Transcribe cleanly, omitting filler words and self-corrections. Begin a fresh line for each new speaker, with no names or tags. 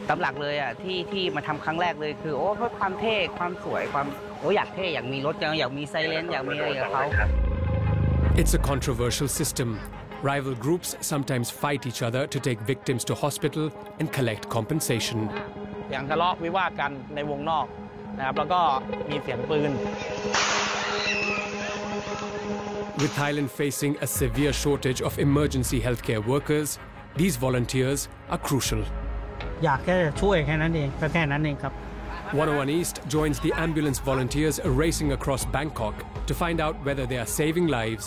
ตามหลักเลยอ่ะที่มาทำครั้งแรกเลยคือโอ้เพราะความเท่ความสวยความโอ้อยากเท่อยากมีรถอยากมีไซเรนอยากมีอะไรกับเขา
It's a controversial system. Rival groups sometimes fight each other to take victims to hospital and collect compensation.
อย่างทะเลาะวิวาทกันในวงนอกนะครับแล้วก็มีเสียงปืน
With Thailand facing a severe shortage of emergency healthcare workers, these volunteers are crucial.
อยากแค่ช่วยแค่นั้นเองก็แค่นั้นเองครับ
101 East joins the ambulance volunteers racing across Bangkok to find out whether they are saving lives